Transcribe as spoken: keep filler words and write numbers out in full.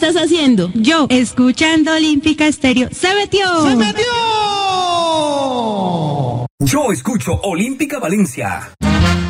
estás haciendo? Yo, escuchando Olímpica Estéreo. ¡Se metió! ¡Se metió! Yo escucho Olímpica Valencia.